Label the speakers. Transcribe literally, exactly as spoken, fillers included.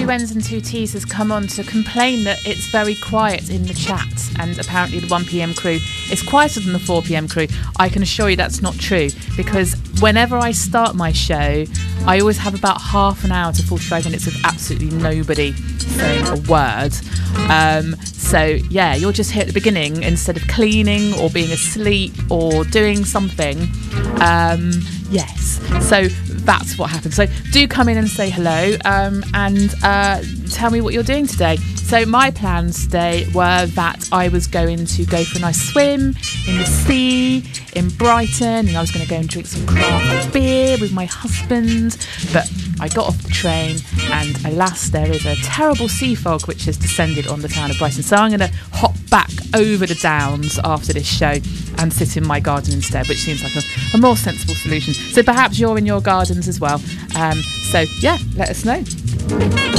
Speaker 1: Two N's and Two T's has come on to complain that it's very quiet in the chat, and apparently the one p.m. crew is quieter than the four p.m. crew. I can assure you that's not true, because whenever I start my show, I always have about half an hour to forty-five minutes of absolutely nobody saying a word. Um, so yeah, you're just here at the beginning instead of cleaning or being asleep or doing something. Um, yes, so that's what happened. So do come in and say hello, um, and uh, tell me what you're doing today. So my plans today were that I was going to go for a nice swim in the sea in Brighton, and I was going to go and drink some craft beer with my husband, but I got off the train and alas, there is a terrible sea fog which has descended on the town of Brighton. So I'm going to hop back over the downs after this show and sit in my garden instead, which seems like a, a more sensible solution. So perhaps you're in your gardens as well. Um, so yeah, let us know.